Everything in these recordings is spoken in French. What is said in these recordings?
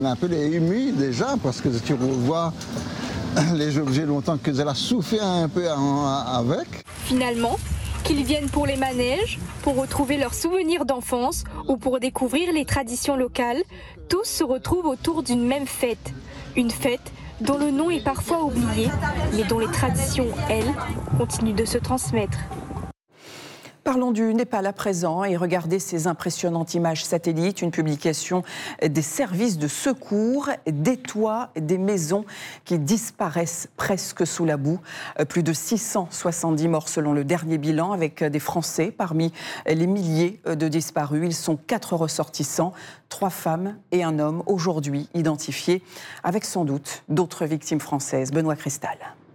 On a un peu ému déjà parce que tu revois les objets longtemps que elle a souffert un peu avec. Finalement, qu'ils viennent pour les manèges, pour retrouver leurs souvenirs d'enfance ou pour découvrir les traditions locales, tous se retrouvent autour d'une même fête. Une fête dont le nom est parfois oublié, mais dont les traditions, elles, continuent de se transmettre. Parlons du Népal à présent et regardez ces impressionnantes images satellites, une publication des services de secours, des toits, des maisons qui disparaissent presque sous la boue. Plus de 670 morts selon le dernier bilan, avec des Français parmi les milliers de disparus. Ils sont 4 ressortissants, 3 femmes et un homme aujourd'hui identifiés, avec sans doute d'autres victimes françaises. Benoît Cristal.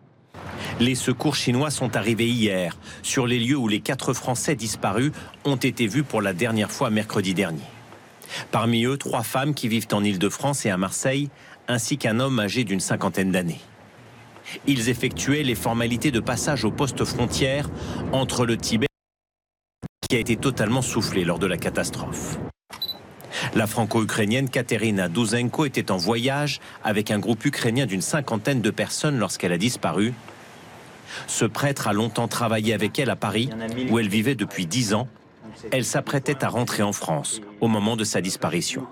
Les secours chinois sont arrivés hier, sur les lieux où les 4 Français disparus ont été vus pour la dernière fois mercredi dernier. Parmi eux, 3 femmes qui vivent en Île-de-France et à Marseille, ainsi qu'un homme âgé d'une 50aine d'années. Ils effectuaient les formalités de passage au poste frontière entre le Tibet qui a été totalement soufflé lors de la catastrophe. La franco-ukrainienne Katerina Douzenko était en voyage avec un groupe ukrainien d'une 50aine de personnes lorsqu'elle a disparu. Ce prêtre a longtemps travaillé avec elle à Paris, où elle vivait depuis 10 ans. Elle s'apprêtait à rentrer en France au moment de sa disparition.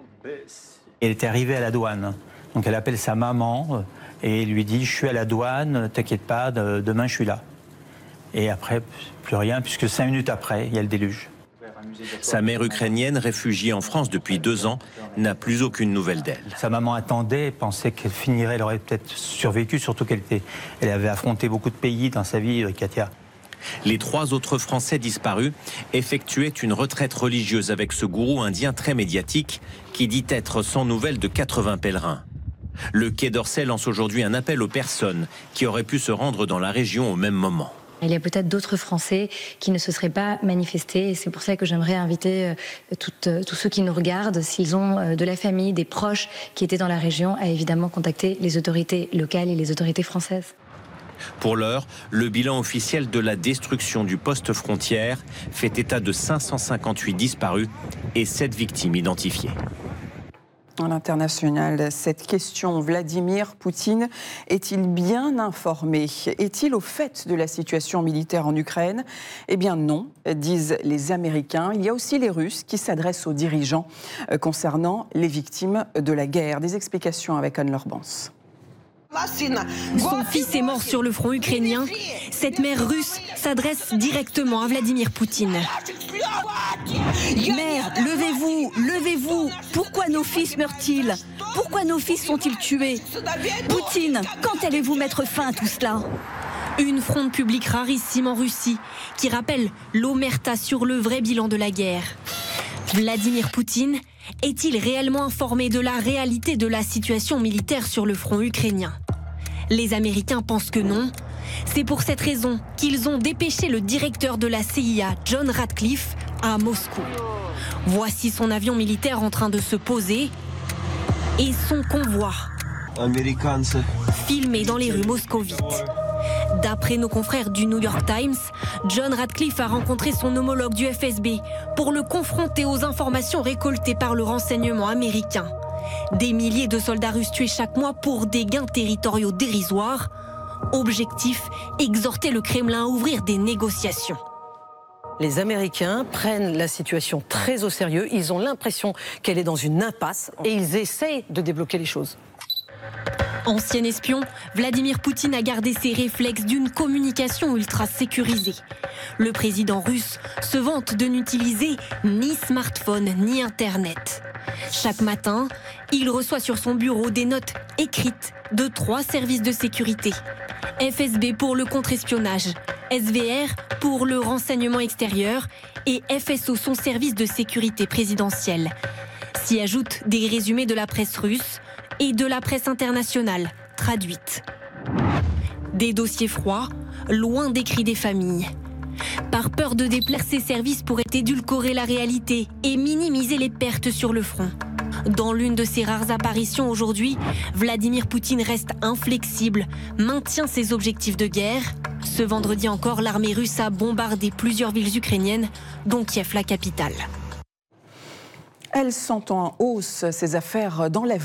Elle était arrivée à la douane, donc elle appelle sa maman et lui dit « Je suis à la douane, t'inquiète pas, demain je suis là ». Et après, plus rien, puisque 5 minutes après, il y a le déluge. Sa mère ukrainienne, réfugiée en France depuis 2 ans, n'a plus aucune nouvelle d'elle. Sa maman attendait, pensait qu'elle finirait, elle aurait peut-être survécu, surtout elle avait affronté beaucoup de pays dans sa vie, Katia. Les 3 autres Français disparus effectuaient une retraite religieuse avec ce gourou indien très médiatique qui dit être sans nouvelles de 80 pèlerins. Le Quai d'Orsay lance aujourd'hui un appel aux personnes qui auraient pu se rendre dans la région au même moment. Il y a peut-être d'autres Français qui ne se seraient pas manifestés et c'est pour ça que j'aimerais inviter tous ceux qui nous regardent, s'ils ont de la famille, des proches qui étaient dans la région, à évidemment contacter les autorités locales et les autorités françaises. Pour l'heure, le bilan officiel de la destruction du poste frontière fait état de 558 disparus et 7 victimes identifiées. À l'international, cette question, Vladimir Poutine est-il bien informé? Est-il au fait de la situation militaire en Ukraine? Eh bien non, disent les Américains. Il y a aussi les Russes qui s'adressent aux dirigeants concernant les victimes de la guerre. Des explications avec Anne-Laure Bans. Son fils est mort sur le front ukrainien. Cette mère russe s'adresse directement à Vladimir Poutine. Mère, levez-vous, levez-vous. Pourquoi nos fils meurent-ils? Pourquoi nos fils sont-ils tués? Poutine, quand allez-vous mettre fin à tout cela? Une fronde publique rarissime en Russie qui rappelle l'omerta sur le vrai bilan de la guerre. Vladimir Poutine est-il réellement informé de la réalité de la situation militaire sur le front ukrainien? Les Américains pensent que non. C'est pour cette raison qu'ils ont dépêché le directeur de la CIA, John Ratcliffe, à Moscou. Voici son avion militaire en train de se poser et son convoi, filmé dans les rues moscovites. D'après nos confrères du New York Times, John Ratcliffe a rencontré son homologue du FSB pour le confronter aux informations récoltées par le renseignement américain. Des milliers de soldats russes tués chaque mois pour des gains territoriaux dérisoires. Objectif, exhorter le Kremlin à ouvrir des négociations. Les Américains prennent la situation très au sérieux. Ils ont l'impression qu'elle est dans une impasse et ils essayent de débloquer les choses. Ancien espion, Vladimir Poutine a gardé ses réflexes d'une communication ultra sécurisée. Le président russe se vante de n'utiliser ni smartphone ni Internet. Chaque matin, il reçoit sur son bureau des notes écrites de 3 services de sécurité. FSB pour le contre-espionnage, SVR pour le renseignement extérieur et FSO, son service de sécurité présidentielle. S'y ajoutent des résumés de la presse russe et de la presse internationale, traduite. Des dossiers froids, loin des cris des familles. Par peur de déplaire, ces services pourraient édulcorer la réalité et minimiser les pertes sur le front. Dans l'une de ses rares apparitions aujourd'hui, Vladimir Poutine reste inflexible, maintient ses objectifs de guerre. Ce vendredi encore, l'armée russe a bombardé plusieurs villes ukrainiennes, dont Kiev, la capitale. Elles sont en hausse, ces affaires d'enlèvement.